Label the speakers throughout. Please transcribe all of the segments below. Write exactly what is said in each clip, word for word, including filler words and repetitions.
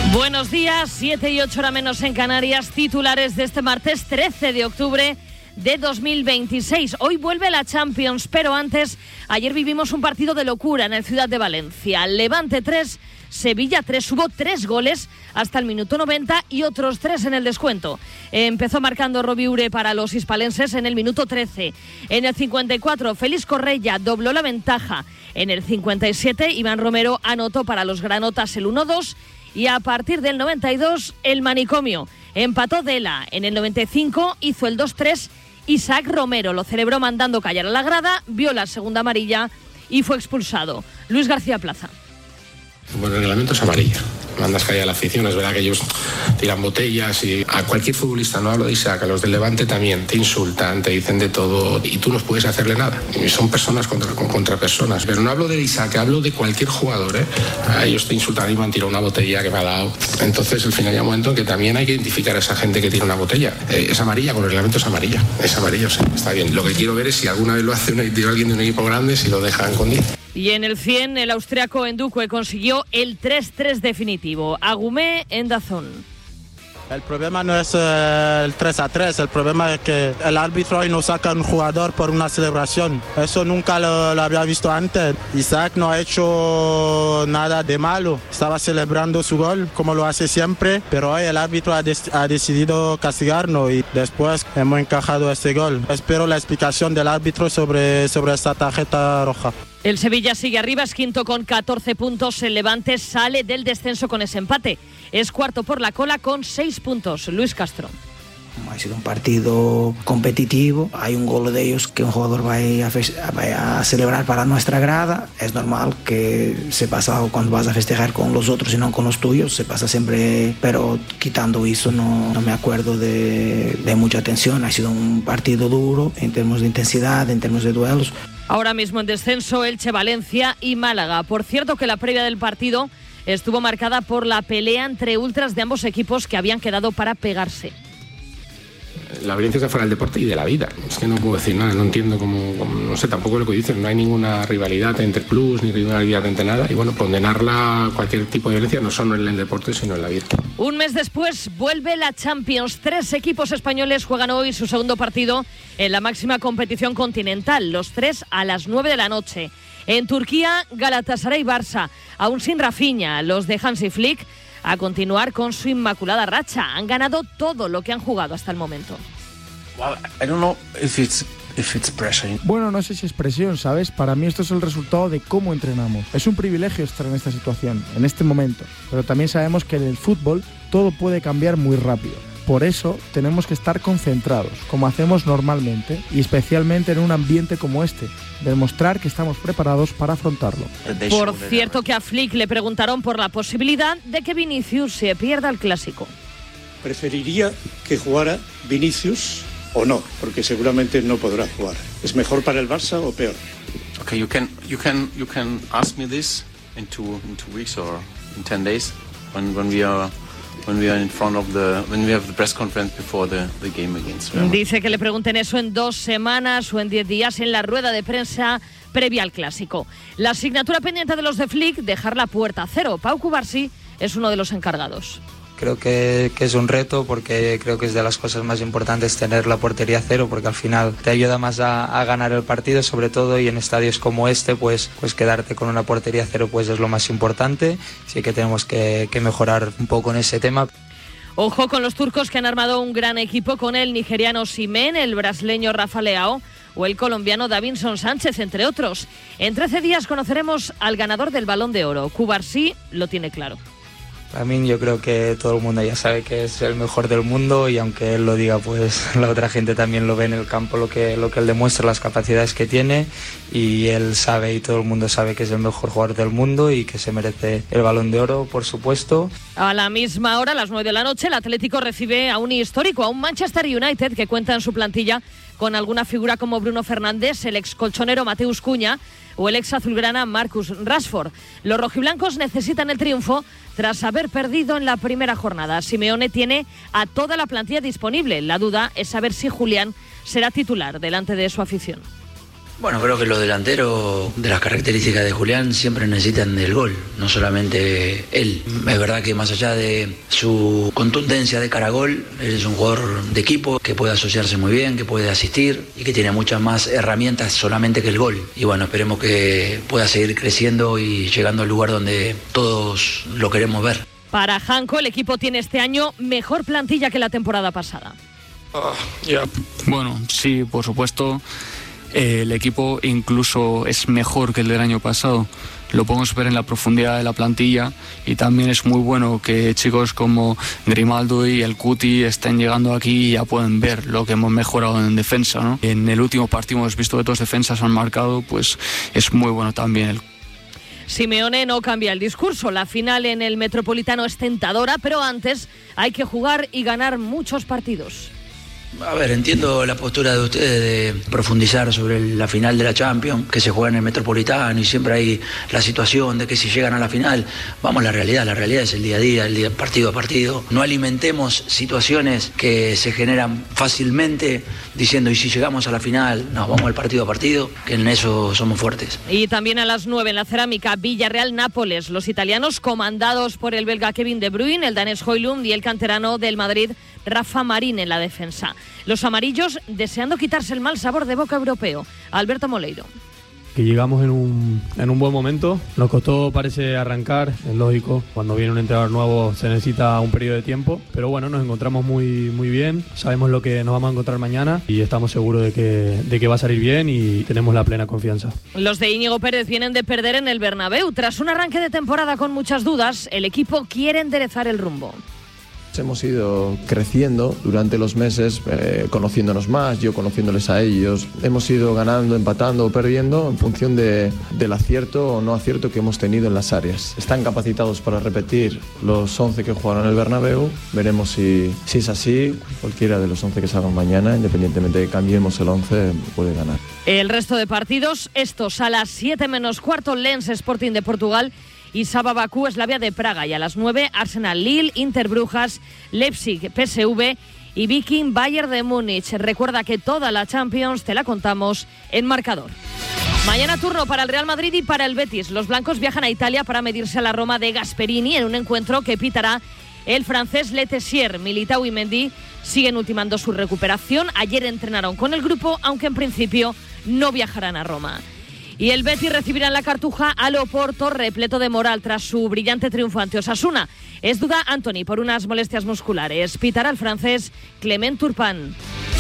Speaker 1: Buenos días, siete y ocho hora menos en Canarias, titulares de este martes trece de octubre de dos mil veintiséis. Hoy vuelve la Champions, pero antes, ayer vivimos un partido de locura en el Ciudad de Valencia. Levante tres, Sevilla tres, hubo tres goles hasta el minuto noventa y otros tres en el descuento. Empezó marcando Roviure para los hispalenses en el minuto trece. En el cincuenta y cuatro, Félix Correia dobló la ventaja. En el cincuenta y siete, Iván Romero anotó para los granotas el uno dos. Y a partir del noventa y dos, el manicomio. Empató Dela. En el noventa y cinco hizo el dos tres. Isaac Romero lo celebró mandando callar a la grada, vio la segunda amarilla y fue expulsado. Luis García Plaza.
Speaker 2: Bueno, el reglamento es amarilla. Mandas callar a la afición, es verdad que ellos tiran botellas y a cualquier futbolista, no hablo de Isaac, a los del Levante también, te insultan, te dicen de todo y tú no puedes hacerle nada. Y son personas contra, contra personas. Pero no hablo de Isaac, hablo de cualquier jugador, ¿eh? A ellos te insultan y me han tirado una botella que me ha dado. Entonces, al final hay un momento en que también hay que identificar a esa gente que tira una botella. Eh, es amarilla, con el reglamento es amarilla. Es amarillo, sí, está bien. Lo que quiero ver es si alguna vez lo hace un, alguien de un equipo grande, si lo dejan con diez.
Speaker 1: Y en el cien, el austriaco Endukwe consiguió el tres tres definitivo. Agumé en Dazón.
Speaker 3: El problema no es eh, el tres a tres, el problema es que el árbitro hoy no saca a un jugador por una celebración. Eso nunca lo, lo había visto antes. Isaac no ha hecho nada de malo. Estaba celebrando su gol como lo hace siempre, pero hoy el árbitro ha, des- ha decidido castigarnos y después hemos encajado ese gol. Espero la explicación del árbitro sobre, sobre esta tarjeta roja.
Speaker 1: El Sevilla sigue arriba, es quinto con catorce puntos. El Levante sale del descenso con ese empate. Es cuarto por la cola con seis puntos. Luis Castro.
Speaker 4: Ha sido un partido competitivo. Hay un gol de ellos que un jugador va a, fe- va a celebrar para nuestra grada. Es normal que se pasa cuando vas a festejar con los otros y no con los tuyos. Se pasa siempre, pero quitando eso no, no me acuerdo de, de mucha tensión. Ha sido un partido duro en términos de intensidad, en términos de duelos.
Speaker 1: Ahora mismo en descenso Elche, Valencia y Málaga. Por cierto que la previa del partido estuvo marcada por la pelea entre ultras de ambos equipos que habían quedado para pegarse.
Speaker 2: La violencia está fuera del deporte y de la vida. Es que no puedo decir nada, no entiendo cómo, cómo no sé tampoco lo que dicen. No hay ninguna rivalidad entre clubes ni rivalidad entre nada. Y bueno, condenarla, cualquier tipo de violencia, no solo en el deporte, sino en la vida.
Speaker 1: Un mes después vuelve la Champions. Tres equipos españoles juegan hoy su segundo partido en la máxima competición continental. Los tres a las nueve de la noche. En Turquía, Galatasaray y Barça. Aún sin Rafinha, los de Hansi Flick a continuar con su inmaculada racha. Han ganado todo lo que han jugado hasta el momento.
Speaker 5: Well, I don't know if it's if it's pressure.
Speaker 6: Bueno, no sé si es presión, ¿sabes? Para mí esto es el resultado de cómo entrenamos. Es un privilegio estar en esta situación, en este momento. Pero también sabemos que en el fútbol todo puede cambiar muy rápido. Por eso tenemos que estar concentrados, como hacemos normalmente, y especialmente en un ambiente como este, demostrar que estamos preparados para afrontarlo.
Speaker 1: Por cierto que a Flick le preguntaron por la posibilidad de que Vinicius se pierda el Clásico.
Speaker 7: Preferiría que jugara Vinicius o no, porque seguramente no podrá jugar. ¿Es mejor para el Barça o peor?
Speaker 5: Okay, you can you can you can ask me this in two in two weeks or in ten days when when we are when we are in front of the when we have the press conference before the the game against Real Madrid.
Speaker 1: Dice que le pregunten eso en dos semanas o en diez días en la rueda de prensa previa al Clásico. La asignatura pendiente de los de Flick, dejar la puerta a cero. Pau Cubarsí es uno de los encargados.
Speaker 8: Creo que, que es un reto porque creo que es de las cosas más importantes tener la portería cero, porque al final te ayuda más a, a ganar el partido, sobre todo, y en estadios como este pues, pues quedarte con una portería cero pues es lo más importante. Así que tenemos que, que mejorar un poco en ese tema.
Speaker 1: Ojo con los turcos que han armado un gran equipo con el nigeriano Osimhen, el brasileño Rafa Leao o el colombiano Davinson Sánchez, entre otros. En trece días conoceremos al ganador del Balón de Oro. Cubarsí lo tiene claro.
Speaker 8: A mí yo creo que todo el mundo ya sabe que es el mejor del mundo, y aunque él lo diga, pues la otra gente también lo ve en el campo, lo que, lo que él demuestra, las capacidades que tiene, y él sabe y todo el mundo sabe que es el mejor jugador del mundo y que se merece el Balón de Oro, por supuesto.
Speaker 1: A la misma hora, a las nueve de la noche, el Atlético recibe a un histórico, a un Manchester United que cuenta en su plantilla con alguna figura como Bruno Fernández, el ex colchonero Mateus Cunha o el ex azulgrana Marcus Rashford. Los rojiblancos necesitan el triunfo tras haber perdido en la primera jornada. Simeone tiene a toda la plantilla disponible. La duda es saber si Julián será titular delante de su afición.
Speaker 9: Bueno, creo que los delanteros, de las características de Julián, siempre necesitan del gol, no solamente él. Es verdad que más allá de su contundencia de cara a gol, él es un jugador de equipo que puede asociarse muy bien, que puede asistir y que tiene muchas más herramientas solamente que el gol. Y bueno, esperemos que pueda seguir creciendo y llegando al lugar donde todos lo queremos ver.
Speaker 1: Para Janko, el equipo tiene este año mejor plantilla que la temporada pasada.
Speaker 10: Uh, yeah. Bueno, sí, por supuesto. Eh, el equipo incluso es mejor que el del año pasado. Lo podemos ver en la profundidad de la plantilla y también es muy bueno que chicos como Grimaldo y el Cuti estén llegando aquí y ya pueden ver lo que hemos mejorado en defensa, ¿no? En el último partido hemos visto que dos defensas han marcado, pues es muy bueno también.
Speaker 1: Simeone no cambia el discurso. La final en el Metropolitano es tentadora, pero antes hay que jugar y ganar muchos partidos.
Speaker 9: A ver, entiendo la postura de ustedes de profundizar sobre la final de la Champions, que se juega en el Metropolitano y siempre hay la situación de que si llegan a la final, vamos a la realidad, la realidad es el día a día, el día partido a partido. No alimentemos situaciones que se generan fácilmente diciendo, y si llegamos a la final, no, vamos al partido a partido, que en eso somos fuertes.
Speaker 1: Y también a las nueve en la Cerámica, Villarreal-Nápoles, los italianos comandados por el belga Kevin De Bruyne, el danés Højlund y el canterano del Madrid, Rafa Marín en la defensa. Los amarillos deseando quitarse el mal sabor de boca europeo. Alberto Moleiro.
Speaker 11: Que llegamos en un, en un buen momento. Nos costó, parece, arrancar, es lógico. Cuando viene un entrenador nuevo se necesita un periodo de tiempo. Pero bueno, nos encontramos muy, muy bien. Sabemos lo que nos vamos a encontrar mañana y estamos seguros de que, de que va a salir bien y tenemos la plena confianza.
Speaker 1: Los de Íñigo Pérez vienen de perder en el Bernabéu. Tras un arranque de temporada con muchas dudas, el equipo quiere enderezar el rumbo.
Speaker 12: Hemos ido creciendo durante los meses, eh, conociéndonos más, yo conociéndoles a ellos. Hemos ido ganando, empatando o perdiendo en función de, del acierto o no acierto que hemos tenido en las áreas. Están capacitados para repetir los once que jugaron en el Bernabéu. Veremos si, si es así. Cualquiera de los once que salgan mañana, independientemente de que cambiemos el once, puede ganar.
Speaker 1: El resto de partidos, estos a las siete menos cuarto, Lens Sporting de Portugal y Saba Bakú, Slavia de Praga, y a las nueve Arsenal Lille, Inter Brujas, Leipzig P S V y Viking Bayern de Múnich. Recuerda que toda la Champions te la contamos en Marcador. Mañana turno para el Real Madrid y para el Betis. Los blancos viajan a Italia para medirse a la Roma de Gasperini en un encuentro que pitará el francés Le Tessier. Militao y Mendy siguen ultimando su recuperación. Ayer entrenaron con el grupo, aunque en principio no viajarán a Roma. Y el Betis recibirá en la Cartuja al Oporto, repleto de moral tras su brillante triunfo ante Osasuna. Es duda Antony por unas molestias musculares. Pitará el francés Clement Turpin.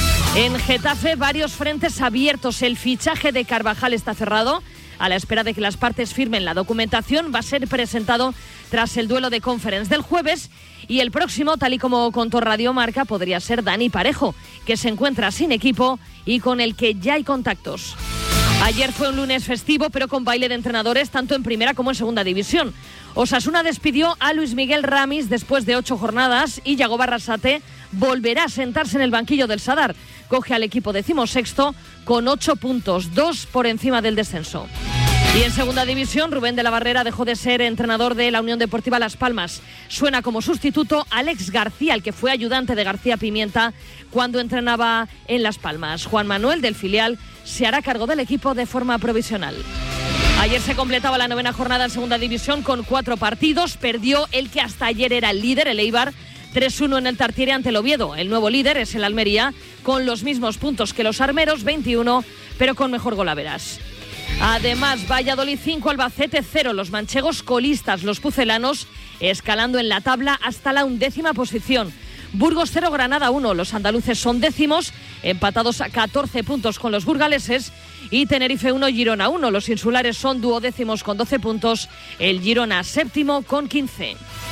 Speaker 1: En Getafe, varios frentes abiertos. El fichaje de Carvajal está cerrado. A la espera de que las partes firmen la documentación, va a ser presentado tras el duelo de Conference del jueves. Y el próximo, tal y como contó Radio Marca, podría ser Dani Parejo, que se encuentra sin equipo y con el que ya hay contactos. Ayer fue un lunes festivo, pero con baile de entrenadores tanto en primera como en segunda división. Osasuna despidió a Luis Miguel Ramis después de ocho jornadas y Yago Barrasate volverá a sentarse en el banquillo del Sadar. Coge al equipo decimosexto con ocho puntos, dos por encima del descenso. Y en segunda división, Rubén de la Barrera dejó de ser entrenador de la Unión Deportiva Las Palmas. Suena como sustituto Alex García, el que fue ayudante de García Pimienta cuando entrenaba en Las Palmas. Juan Manuel, del filial, se hará cargo del equipo de forma provisional. Ayer se completaba la novena jornada en segunda división con cuatro partidos. Perdió el que hasta ayer era el líder, el Eibar, tres uno en el Tartiere ante el Oviedo. El nuevo líder es el Almería, con los mismos puntos que los armeros, veintiuno, pero con mejor golaveras. Además, Valladolid cinco, Albacete cero. Los manchegos colistas, los pucelanos, escalando en la tabla hasta la undécima posición. Burgos cero, Granada uno. Los andaluces son décimos, empatados a catorce puntos con los burgaleses. Y Tenerife uno, Girona uno. Los insulares son duodécimos con doce puntos. El Girona séptimo con quince.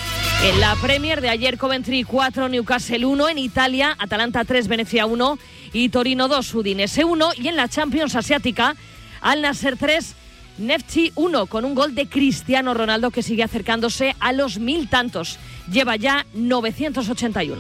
Speaker 1: En la Premier de ayer, Coventry cuatro, Newcastle uno. En Italia, Atalanta tres, Venecia uno. Y Torino dos, Udinese uno. Y en la Champions Asiática, Al Nassr tres, Neftchi uno, con un gol de Cristiano Ronaldo que sigue acercándose a los mil tantos. Lleva ya novecientos ochenta y uno.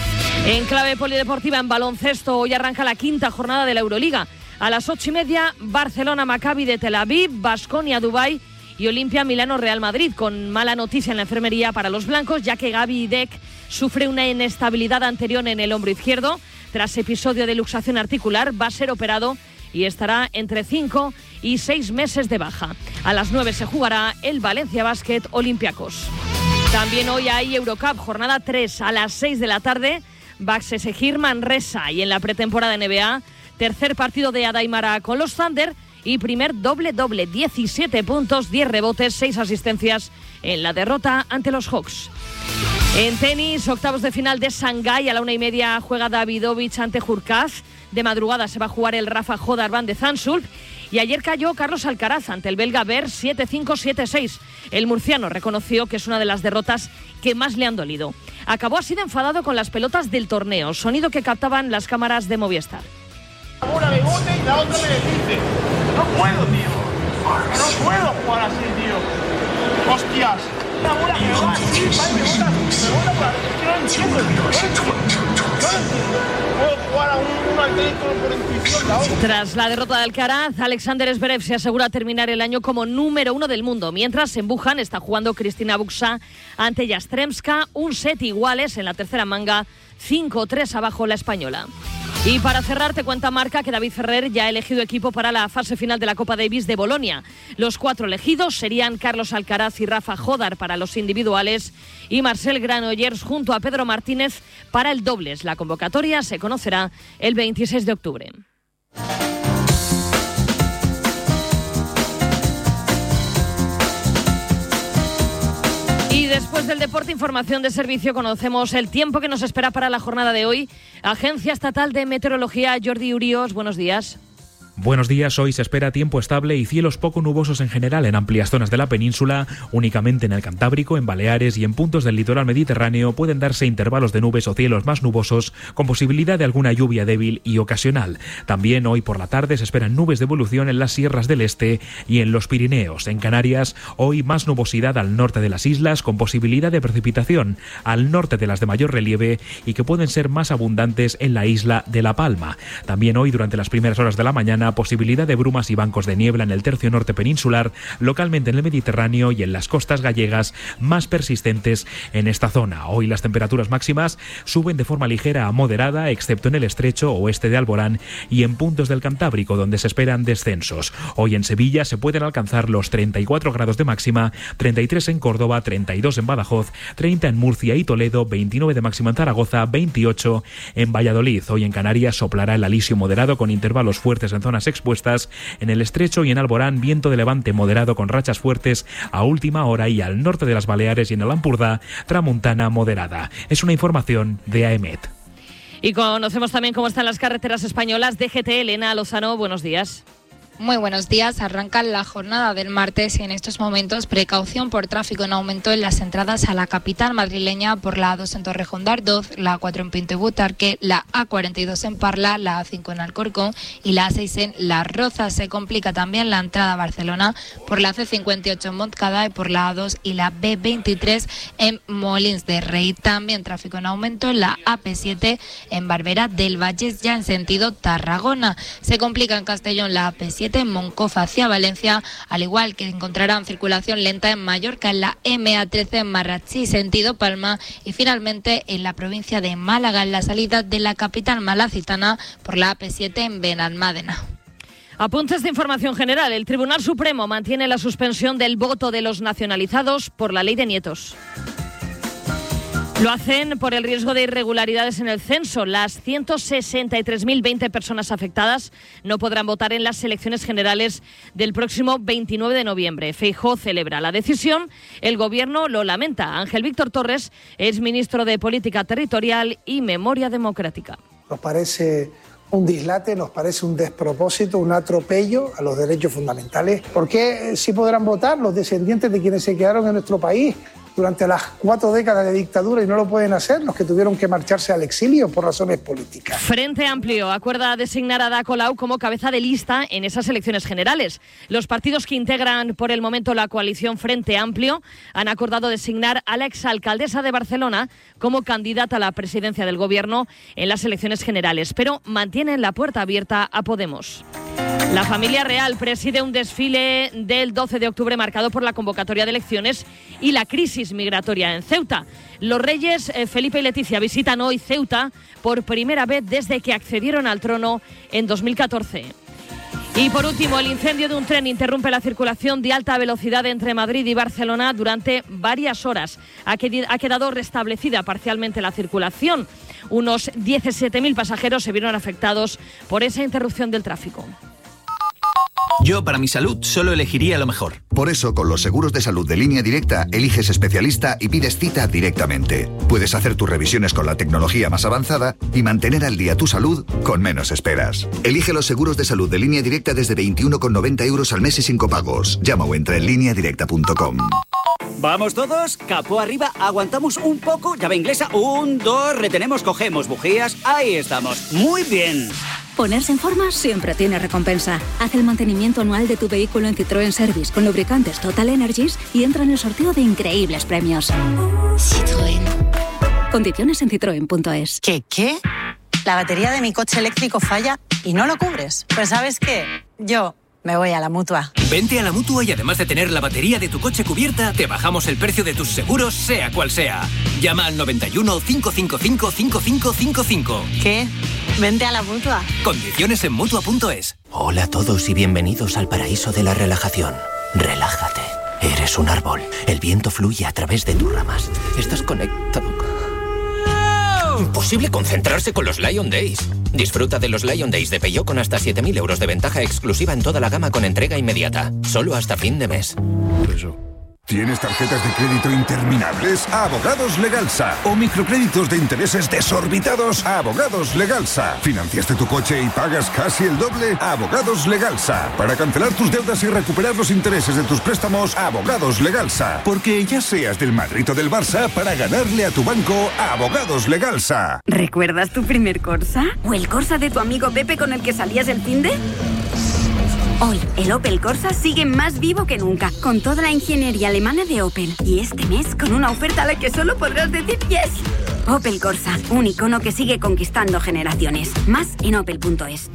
Speaker 1: En clave polideportiva, en baloncesto, hoy arranca la quinta jornada de la Euroliga. A las ocho y media, Barcelona Maccabi de Tel Aviv, Baskonia Dubái y Olimpia Milano Real Madrid. Con mala noticia en la enfermería para los blancos, ya que Gaby Deck sufre una inestabilidad anterior en el hombro izquierdo. Tras episodio de luxación articular, va a ser operado y estará entre cinco y seis meses de baja. A las nueve se jugará el Valencia Basket Olympiacos. También hoy hay Eurocup, jornada tres, a las seis de la tarde, Baxi Seguir Manresa, y en la pretemporada de N B A, tercer partido de Adaimara con los Thunder y primer doble-doble, diecisiete puntos, diez rebotes, seis asistencias en la derrota ante los Hawks. En tenis, octavos de final de Shanghái, a la una y media juega Davidovich ante Hurkacz. De madrugada se va a jugar el Rafa Jodarban de Zandschulp. Y ayer cayó Carlos Alcaraz ante el belga Berg siete cinco, siete seis. El murciano reconoció que es una de las derrotas que más le han dolido. Acabó así de enfadado con las pelotas del torneo, sonido que captaban las cámaras de Movistar.
Speaker 13: Una me bote y la otra me desdice. No puedo, tío. No puedo jugar así, tío. Hostias. Una bola que me va así, vale, me bota, me bota para... Es que no entiendo, tío. No entiendo. No entiendo. Puedo jugar a un, un atlético por intuición, la otra.
Speaker 1: Tras la derrota de Alcaraz, Alexander Zverev se asegura terminar el año como número uno del mundo. Mientras en Wuhan está jugando Cristina Buxa ante Yastremska. Un set iguales en la tercera manga. cinco tres abajo la española. Y para cerrar, te cuenta Marca que David Ferrer ya ha elegido equipo para la fase final de la Copa Davis de Bolonia. Los cuatro elegidos serían Carlos Alcaraz y Rafa Jodar para los individuales y Marcel Granollers junto a Pedro Martínez para el dobles. La convocatoria se conocerá el veintiséis de octubre. Y después del deporte, información de servicio, conocemos el tiempo que nos espera para la jornada de hoy. Agencia Estatal de Meteorología, Jordi Urios, buenos días.
Speaker 14: Buenos días, hoy se espera tiempo estable y cielos poco nubosos en general en amplias zonas de la península, únicamente en el Cantábrico, en Baleares y en puntos del litoral mediterráneo pueden darse intervalos de nubes o cielos más nubosos con posibilidad de alguna lluvia débil y ocasional. También hoy por la tarde se esperan nubes de evolución en las sierras del este y en los Pirineos. En Canarias, hoy más nubosidad al norte de las islas con posibilidad de precipitación al norte de las de mayor relieve y que pueden ser más abundantes en la isla de La Palma. También hoy durante las primeras horas de la mañana posibilidad de brumas y bancos de niebla en el tercio norte peninsular, localmente en el Mediterráneo y en las costas gallegas más persistentes en esta zona. Hoy las temperaturas máximas suben de forma ligera a moderada, excepto en el estrecho oeste de Alborán y en puntos del Cantábrico, donde se esperan descensos. Hoy en Sevilla se pueden alcanzar los treinta y cuatro grados de máxima, treinta y tres en Córdoba, treinta y dos en Badajoz, treinta en Murcia y Toledo, veintinueve de máxima en Zaragoza, veintiocho en Valladolid. Hoy en Canarias soplará el alisio moderado con intervalos fuertes en zonas expuestas. En el estrecho y en Alborán, viento de levante moderado con rachas fuertes a última hora y al norte de las Baleares y en el Ampurdá, tramontana moderada. Es una información de AEMET.
Speaker 1: Y conocemos también cómo están las carreteras españolas. D G T, Elena Lozano, buenos días.
Speaker 15: Muy buenos días. Arranca la jornada del martes y en estos momentos precaución por tráfico en aumento en las entradas a la capital madrileña por la A dos en Torrejón de Ardoz, la A cuatro en Pinto y Butarque, la A cuarenta y dos en Parla, la A cinco en Alcorcón y la A seis en Las Rozas. Se complica también la entrada a Barcelona por la C cincuenta y ocho en Montcada y por la A dos y la B veintitrés en Molins de Rey. También tráfico en aumento en la A P siete en Barberá del Vallés, ya en sentido Tarragona. Se complica en Castellón la A P siete en Moncofa hacia Valencia, al igual que encontrarán circulación lenta en Mallorca en la M A trece en Marratxí, sentido Palma, y finalmente en la provincia de Málaga en la salida de la capital malacitana por la A P siete en Benalmádena.
Speaker 1: Apuntes de información general. El Tribunal Supremo mantiene la suspensión del voto de los nacionalizados por la ley de nietos. Lo hacen por el riesgo de irregularidades en el censo. Las ciento sesenta y tres mil veinte personas afectadas no podrán votar en las elecciones generales del próximo veintinueve de noviembre. Feijóo celebra la decisión. El Gobierno lo lamenta. Ángel Víctor Torres es ministro de Política Territorial y Memoria Democrática.
Speaker 16: Nos parece un dislate, nos parece un despropósito, un atropello a los derechos fundamentales. ¿Por qué sí podrán votar los descendientes de quienes se quedaron en nuestro país durante las cuatro décadas de dictadura y no lo pueden hacer los que tuvieron que marcharse al exilio por razones políticas?
Speaker 1: Frente Amplio acuerda designar a Ada Colau como cabeza de lista en esas elecciones generales. Los partidos que integran por el momento la coalición Frente Amplio han acordado designar a la exalcaldesa de Barcelona como candidata a la presidencia del Gobierno en las elecciones generales, pero mantienen la puerta abierta a Podemos. La familia real preside un desfile del doce de octubre marcado por la convocatoria de elecciones y la crisis migratoria en Ceuta. Los reyes eh, Felipe y Leticia visitan hoy Ceuta por primera vez desde que accedieron al trono en dos mil catorce. Y por último, el incendio de un tren interrumpe la circulación de alta velocidad entre Madrid y Barcelona durante varias horas. Ha quedado restablecida parcialmente la circulación. Unos diecisiete mil pasajeros se vieron afectados por esa interrupción del tráfico.
Speaker 17: Yo, para mi salud, solo elegiría lo mejor.
Speaker 18: Por eso, con los seguros de salud de Línea Directa, eliges especialista y pides cita directamente. Puedes hacer tus revisiones con la tecnología más avanzada y mantener al día tu salud con menos esperas. Elige los seguros de salud de Línea Directa desde veintiuno con noventa euros al mes y sin copagos. Llama o entra en línea directa punto com.
Speaker 19: ¿Vamos todos? Capó arriba, aguantamos un poco, llave inglesa, un, dos, retenemos, cogemos bujías, ahí estamos. Muy bien.
Speaker 20: Ponerse en forma siempre tiene recompensa. Haz el mantenimiento anual de tu vehículo en Citroën Service con lubricantes Total Energies y entra en el sorteo de increíbles premios. Citroën. Condiciones en citroen punto es.
Speaker 21: ¿Qué, qué? La batería de mi coche eléctrico falla y no lo cubres. Pues ¿sabes qué? Yo me voy a la Mutua.
Speaker 22: Vente a la Mutua y además de tener la batería de tu coche cubierta, te bajamos el precio de tus seguros, sea cual sea. Llama al noventa y uno, cinco cinco cinco, cinco cinco cinco cinco.
Speaker 21: ¿Qué? Vente a la Mutua.
Speaker 22: Condiciones en Mutua punto es.
Speaker 23: Hola a todos y bienvenidos al paraíso de la relajación. Relájate. Eres un árbol. El viento fluye a través de tus ramas. Estás conectado. Imposible concentrarse con los Lion Days. Disfruta de los Lion Days de Peugeot con hasta siete mil euros de ventaja exclusiva en toda la gama con entrega inmediata. Solo hasta fin de mes.
Speaker 24: Eso. ¿Tienes tarjetas de crédito interminables? Abogados Legalsa. ¿O microcréditos de intereses desorbitados? Abogados Legalsa. ¿Financiaste tu coche y pagas casi el doble? Abogados Legalsa. Para cancelar tus deudas y recuperar los intereses de tus préstamos, Abogados Legalsa. Porque ya seas del Madrid o del Barça, para ganarle a tu banco, Abogados Legalsa.
Speaker 25: ¿Recuerdas tu primer Corsa? ¿O el Corsa de tu amigo Pepe con el que salías el finde? Hoy, el Opel Corsa sigue más vivo que nunca, con toda la ingeniería alemana de Opel. Y este mes, con una oferta a la que solo podrás decir yes. Opel Corsa, un icono que sigue conquistando generaciones. Más en opel punto es.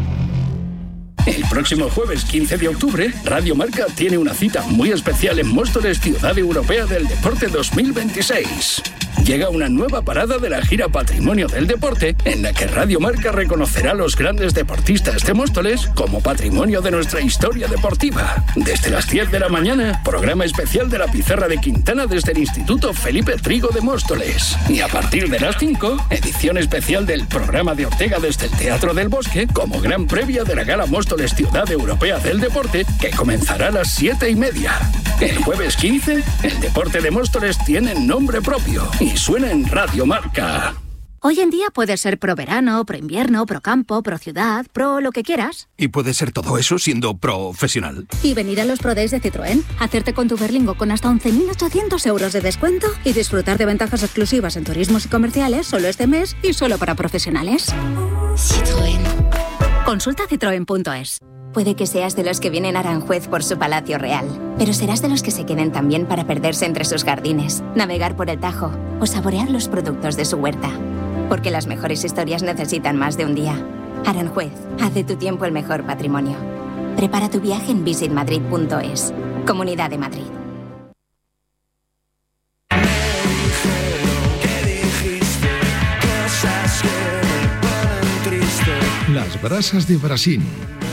Speaker 26: El próximo jueves quince de octubre, Radio Marca tiene una cita muy especial en Móstoles, Ciudad Europea del Deporte dos mil veintiséis. Llega una nueva parada de la gira Patrimonio del Deporte, en la que Radio Marca reconocerá a los grandes deportistas de Móstoles como patrimonio de nuestra historia deportiva. Desde las diez de la mañana, programa especial de la Pizarra de Quintana desde el Instituto Felipe Trigo de Móstoles. Y a partir de las cinco, edición especial del programa de Ortega desde el Teatro del Bosque, como gran previa de la Gala Móstoles Ciudad Europea del Deporte, que comenzará a las siete y media. El jueves quince, el deporte de Móstoles tiene nombre propio y suena en Radio Marca.
Speaker 20: Hoy en día puedes ser pro verano, pro invierno, pro campo, pro ciudad, pro lo que quieras.
Speaker 27: Y puedes ser todo eso siendo profesional.
Speaker 20: Y venir a los Pro Days de Citroën, hacerte con tu Berlingo con hasta once mil ochocientos euros de descuento y disfrutar de ventajas exclusivas en turismos y comerciales solo este mes y solo para profesionales. Citroën. Consulta citroen punto es.
Speaker 28: Puede que seas de los que vienen a Aranjuez por su palacio real, pero serás de los que se queden también para perderse entre sus jardines, navegar por el Tajo o saborear los productos de su huerta. Porque las mejores historias necesitan más de un día. Aranjuez, haz de tu tiempo el mejor patrimonio. Prepara tu viaje en visit madrid punto es. Comunidad de Madrid.
Speaker 29: Las brasas de Brasil.